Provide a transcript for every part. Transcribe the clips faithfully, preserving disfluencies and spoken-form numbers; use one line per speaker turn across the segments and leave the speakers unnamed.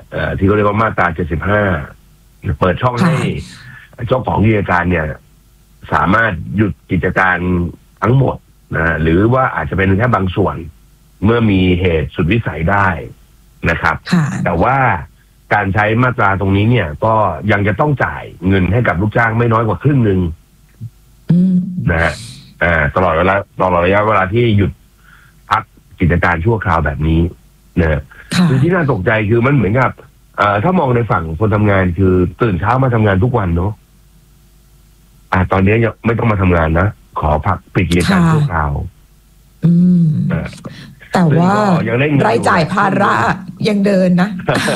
เอ่อที่เขาเรียกว่ามาตราเจ็ดสิบห้าเปิดช่องให้เจ้าของกิจการเนี่ยสามารถหยุดกิจการทั้งหมดนะหรือว่าอาจจะเป็นแค่บางส่วนเมื่อมีเหตุสุดวิสัยได้นะครับแต่ว่าการใช้มาตราตรงนี้เนี่ยก็ยังจะต้องจ่ายเงินให้กับลูกจ้างไม่น้อยกว่าครึ่งหนึ่งนะฮะอ่าตลอดเวลาตลอดระยะเวลาที่หยุดพักกิจการชั่วคราวแบบนี้นะคือที่น่าตกใจคือมันเหมือนกับเอ่อถ้ามองในฝั่งคนทำงานคือตื่นเช้ามาทำงานทุกวันเนาะอ่าตอนนี้ยังไม่ต้องมาทำงานนะขอพักปิดกิจการชั่วคราว
อืมแต่ว่ารายจ่ายภาระยังเดินนะ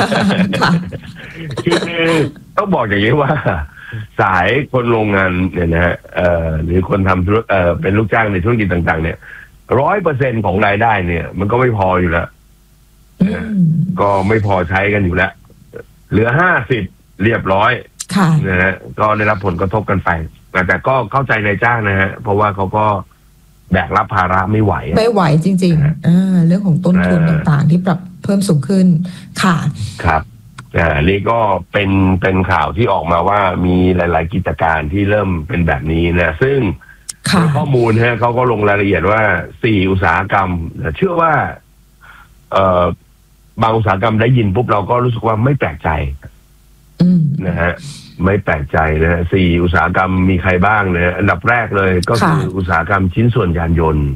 คือต้องบอกอย่างนี้ว่าสายคนโรงงานเนี่ยนะฮะเอ่อหรือคนทำธุรเอ่อเป็นลูกจ้างในธุรกิจต่างๆเนี่ยร้อยเปอร์เซ็นของรายได้เนี่ยมันก็ไม่พออยู่แล้วก็ไม่พอใช้กันอยู่แล้วเหลือห้าสิบเรียบร้อยนะฮะก็ได้รับผลกระทบกันไปแต่ก็เข้าใจนายจ้างนะฮะเพราะว่าเขาก็แบกรับภาระไม่ไหว
ไม่ไหวจริงๆอ่าเรื่องของต้นทุนต่างๆที่ปรับเพิ่มสูงขึ้นค่ะ
ครับอ่านี่ก็เป็นเป็นข่าวที่ออกมาว่ามีหลายๆกิจการที่เริ่มเป็นแบบนี้นะซึ่งข้อมูลฮะเขาก็ลงรายละเอียดว่าสี่อุตสาหกรรมเชื่อว่าเอ่อบางอุตสาหกรรมได้ยินปุ๊บเราก็รู้สึกว่าไม่แปลกใจนะฮะไม่แปลกใจนะสี่อุตสาหกรรมมีใครบ้างนะอันดับแรกเลยก็คืออุตสาหกรรมชิ้นส่วนยานยนต์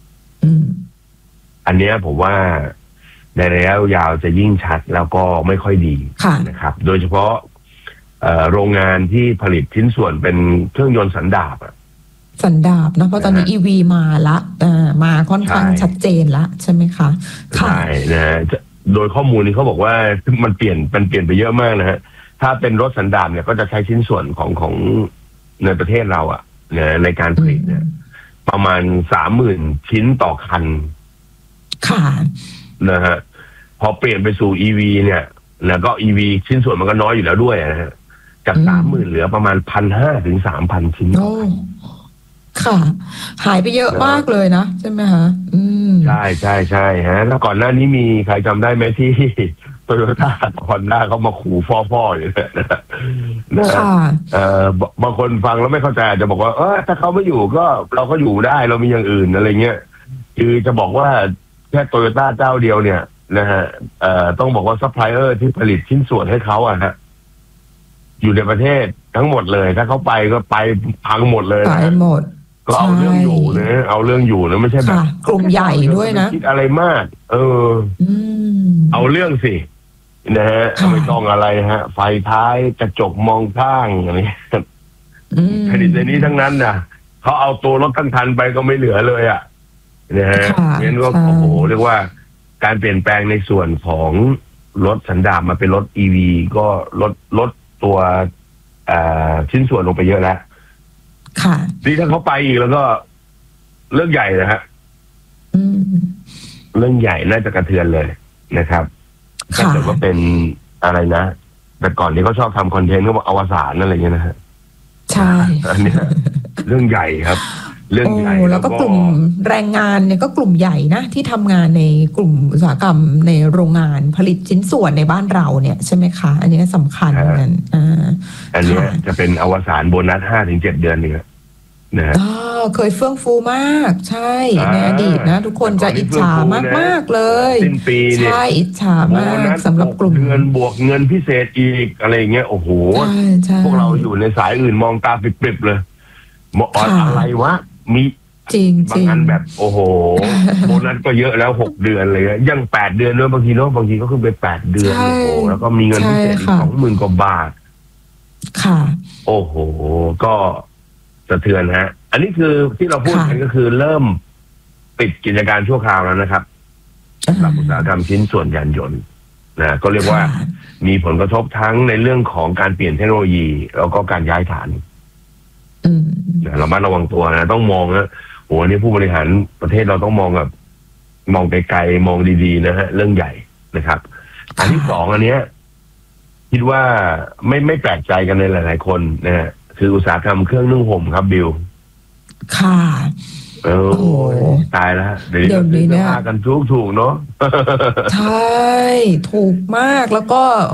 อันนี้ผมว่าในระยะยาวจะยิ่งชัดแล้วก็ไม่ค่อยดีนะครับโดยเฉพาะโรงงานที่ผลิตชิ้นส่วนเป็นเครื่องยนต์สันดาป
สันดาปนะเพราะตอนนี้ อี วี มาละมาค่อนข้างชัดเจนละใช่ไหมคะ
ใช่นะโดยข้อมูลนี้เขาบอกว่ามันเปลี่ยนมันเปลี่ยนไปเยอะมากนะฮะถ้าเป็นรถสันดาปเนี่ยก็จะใช้ชิ้นส่วนของของในประเทศเราอ่ะเนี่ยในการผลิตเนี่ยประมาณสามหมื่นชิ้นต่อคัน
ค่ะ
นะฮะพอเปลี่ยนไปสู่ อี วี เนี่ยแล้วก็ อี วี ชิ้นส่วนมันก็น้อยอยู่แล้วด้วยนะฮะจากสามหมื่นเหลือประมาณพันห้าถึงสามพันชิ้นต่อคัน
ค่ะหายไปเยอะมากเลยนะใช่ไหมคะอืม
ใช่ใช่ใช่ฮะแล้วก่อนหน้านี้มีใครจำได้ไหมที่โตโยต้าคอนด้าเขามาขู่ฟ่อๆอยู่เนี่ยนะเอ่อบางคนฟังแล้วไม่เข้าใจอาจจะบอกว่าเออถ้าเขาไม่อยู่ก็เราก็อยู่ได้เรามีอย่างอื่นอะไรเงี้ยคือจะบอกว่าแค่โตโยต้าเจ้าเดียวเนี่ยนะฮะเอ่อต้องบอกว่าซัพพลายเออร์ที่ผลิตชิ้นส่วนให้เขาอะฮะอยู่ในประเทศทั้งหมดเลยถ้าเขาไปก็ไปพังหมดเลย
ไปหมด
ก็เอาเรื่องอยู่นะเอาเรื่องอยู่นะไม่ใช่แบบ
กลุ่มใหญ่ด้วยนะ
คิดอะไรมากเออเอาเรื่องสินะฮะไม่ต้องอะไรฮะไฟท้ายกระจกมองข้างอะไรผลิตในนี้ทั้งนั้นนะเขาเอาตัวรถทั้งคันไปก็ไม่เหลือเลยอ่ะนะฮะงั้นก็โอ้โหเรียกว่าการเปลี่ยนแปลงในส่วนของรถสันดาปมาเป็นรถ อี วี ก็ลดลดตัวชิ้นส่วนลงไปเยอะแล้ว
ค่ะ
นี่ถ้าเขาไปอีกแล้วก็เรื่องใหญ่นะฮะเรื่องใหญ่น่าจะกระเทือนเลยนะครับถ้าเกิดว่าเป็นอะไรนะแต่ก่อนนี้เขาชอบทำคอนเทนต์ก็บอกอวสานอะไรเงี้ยนะฮะ
ใช่
อันนี้เรื่องใหญ่ครับเรื่องใหญ่
แล้วก็กลุ่มแรงงานเนี่ยก็กลุ่มใหญ่นะที่ทำงานในกลุ่มอุตสาหกรรมในโรงงานผลิตชิ้นส่วนในบ้านเราเนี่ยใช่ไหมคะอันนี้สำคัญเหมือนกันอ่า
อันนี้จะเป็นอวสานโบนัสห้าถึงเจ็ดเดือนนี่นะ
อ๋อเคยเฟื่องฟูมากใช่ในอดีตนะทุกคนจะอิจฉามากมากเลย
สิ้นปีเนี่ย
ใช่อิจฉามากสำหรับกลุ่ม
เงินบวกเงินพิเศษอีกอะไรเงี้ยโอ้โหพวกเราอยู่ในสายอื่นมองตาปริบๆเลยบอกอะไรวะมี
จริง
บางอันแบบโอ้โหโบนัสก็เยอะแล้วหกเดือนเลยยังแปดเดือนด้วยบางทีเนาะบางทีก็ขึ้นไปแปดเดือนโอ้โหแล้วก็มีเงินพิเศษอีกสองหมื่นกว่าบาท
ค่ะ
โอ้โหก็สะเทือนฮะอันนี้คือที่เราพูดกันก็คือเริ่มปิดกิจการชั่วคราวแล้วนะครับสำหรับอุตสาหกรรมชิ้นส่วนยานยนต์นะก็เรียกว่ามีผลกระทบทั้งในเรื่องของการเปลี่ยนเทคโนโลยีแล้วก็การย้ายฐานเรามาระวังตัวนะต้องมองนะโหนี่ผู้บริหารประเทศเราต้องมองแบบมองไกลๆมองดีๆนะฮะเรื่องใหญ่นะครับอันที่สองอันเนี้ยคิดว่าไม่ไม่แปลกใจกันในหลายๆคนนะฮะคืออุตสาหกรรมเครื่องนุ่งห่มครับบิล
ค่ะ
เออตายแล้ว
เดี๋ยวนี้เนี่ย
กันทุกถูกเนาะ
ใช่ถูกมากแล้วก็